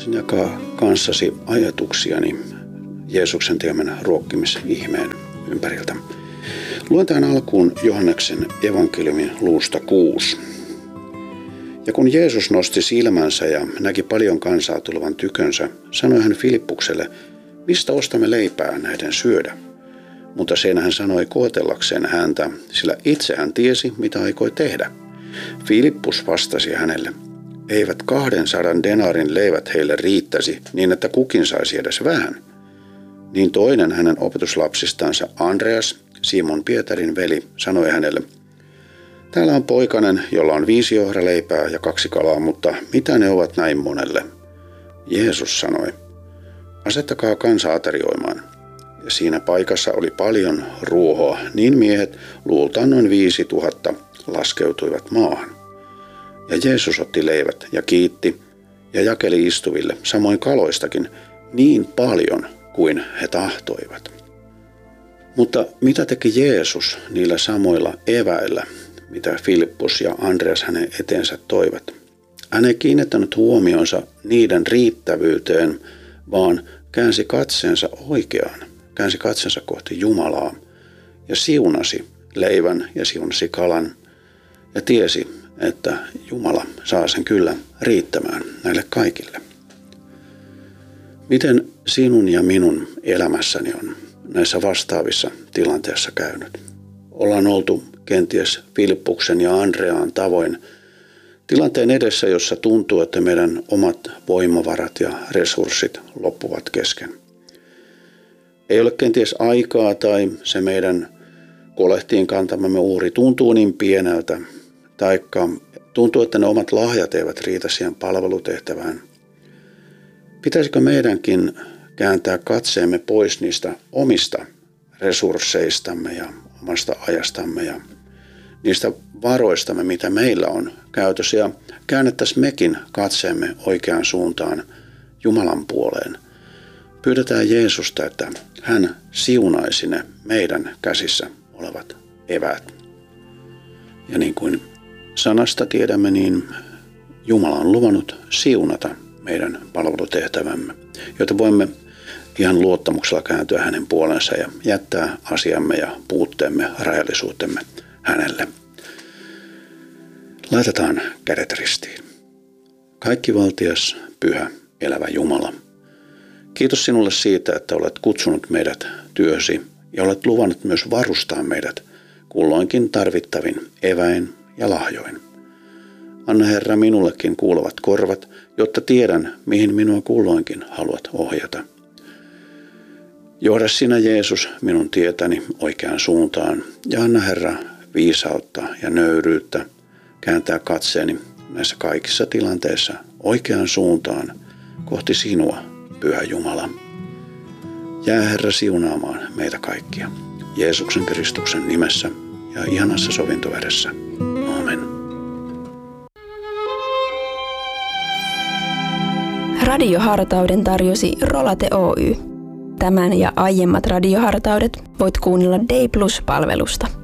Haluaisin jakaa kanssasi ajatuksiani Jeesuksen tekemän ruokkimisihmeen ympäriltä. Luen tämän alkuun Johanneksen evankeliumin luvusta 6. Ja kun Jeesus nosti silmänsä ja näki paljon kansaa tulevan tykönsä, sanoi hän Filippukselle, mistä ostamme leipää näiden syödä? Mutta sen hän sanoi koetellakseen häntä, sillä itse hän tiesi, mitä aikoi tehdä. Filippus vastasi hänelle, eivät 200 denaarin leivät heille riittäisi niin, että kukin saisi edes vähän. Niin toinen hänen opetuslapsistansa Andreas, Simon Pietarin veli, sanoi hänelle, täällä on poikanen, jolla on 5 ohraleipää ja 2 kalaa, mutta mitä ne ovat näin monelle? Jeesus sanoi, asettakaa kansa aterioimaan. Ja siinä paikassa oli paljon ruohoa, niin miehet luultaan noin 5000 laskeutuivat maahan. Ja Jeesus otti leivät ja kiitti ja jakeli istuville, samoin kaloistakin, niin paljon kuin he tahtoivat. Mutta mitä teki Jeesus niillä samoilla eväillä, mitä Filippus ja Andreas hänen eteensä toivat? Hän ei kiinnittänyt huomionsa niiden riittävyyteen, vaan käänsi katseensa oikeaan, käänsi katseensa kohti Jumalaa ja siunasi leivän ja siunasi kalan ja tiesi, että Jumala saa sen kyllä riittämään näille kaikille. Miten sinun ja minun elämässäni on näissä vastaavissa tilanteissa käynyt? Ollaan oltu kenties Filippuksen ja Andreaan tavoin tilanteen edessä, jossa tuntuu, että meidän omat voimavarat ja resurssit loppuvat kesken. Ei ole kenties aikaa tai se meidän kolehtiin kantamamme uhri tuntuu niin pieneltä, taikka tuntuu, että ne omat lahjat eivät riitä siihen palvelutehtävään. Pitäisikö meidänkin kääntää katseemme pois niistä omista resursseistamme ja omasta ajastamme ja niistä varoistamme, mitä meillä on käytössä, ja käännettäisiin mekin katseemme oikeaan suuntaan Jumalan puoleen. Pyydetään Jeesusta, että hän siunaisi ne meidän käsissä olevat eväät. Ja niin kuin sanasta tiedämme, niin Jumala on luvannut siunata meidän palvelutehtävämme, jotta voimme ihan luottamuksella kääntyä hänen puolensa ja jättää asiamme ja puutteemme, rajallisuutemme hänelle. Laitetaan kädet ristiin. Kaikkivaltias, pyhä, elävä Jumala. Kiitos sinulle siitä, että olet kutsunut meidät työsi ja olet luvannut myös varustaa meidät kulloinkin tarvittavin eväin ja lahjoin. Anna Herra minullekin kuuluvat korvat, jotta tiedän, mihin minua kulloinkin haluat ohjata. Johda sinä, Jeesus, minun tietäni oikeaan suuntaan ja anna Herra viisautta ja nöyryyttä kääntää katseeni näissä kaikissa tilanteissa oikeaan suuntaan kohti sinua, pyhä Jumala. Jää Herra siunaamaan meitä kaikkia. Jeesuksen Kristuksen nimessä ja ihanassa sovintoveressä. Aamen. Radiohartauden tarjosi Rolate Oy. Tämän ja aiemmat radiohartaudet voit kuunnella Day Plus-palvelusta.